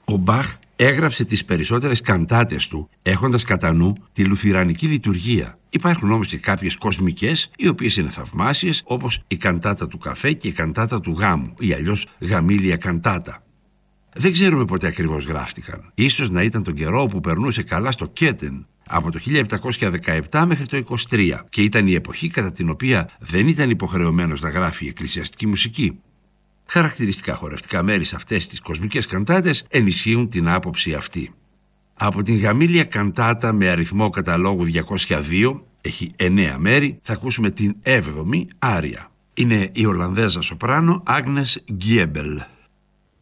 Ο Μπαχ έγραψε τις περισσότερες καντάτες του έχοντας κατά νου τη λουθυρανική λειτουργία. Υπάρχουν όμως και κάποιες κοσμικές, οι οποίες είναι θαυμάσιες, όπως η καντάτα του καφέ και η καντάτα του γάμου, ή αλλιώς γαμήλια καντάτα. Δεν ξέρουμε πότε ακριβώς γράφτηκαν. Ίσως να ήταν τον καιρό που περνούσε καλά στο Κέτεν, από το 1717 μέχρι το 23, και ήταν η εποχή κατά την οποία δεν ήταν υποχρεωμένος να γράφει εκκλησιαστική μουσική. Χαρακτηριστικά χορευτικά μέρη σε αυτές τις κοσμικές καντάτες ενισχύουν την άποψη αυτή. Από την γαμήλια καντάτα με αριθμό καταλόγου 202, έχει 9 μέρη, θα ακούσουμε την 7η άρια. Είναι η Ολλανδέζα σοπράνο Agnes Giebel.